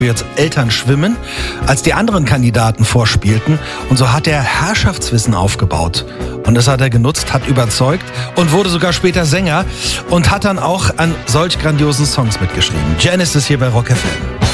jetzt Eltern schwimmen, als die anderen Kandidaten vorspielten. Und so hat er Herrschaftswissen aufgebaut. Und das hat er genutzt, hat überzeugt und wurde sogar später Sänger und hat dann auch an solch grandiosen Songs mitgeschrieben. Janis ist hier bei Rock FM.